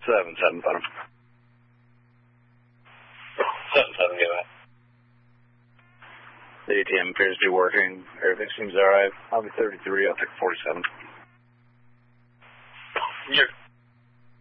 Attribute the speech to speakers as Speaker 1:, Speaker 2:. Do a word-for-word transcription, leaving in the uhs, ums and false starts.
Speaker 1: Seven, seven, put him.
Speaker 2: Seven, seven, get back.
Speaker 1: The A T M appears to be working. Everything seems alright. I'll be thirty-three. I'll take forty-seven.
Speaker 2: You're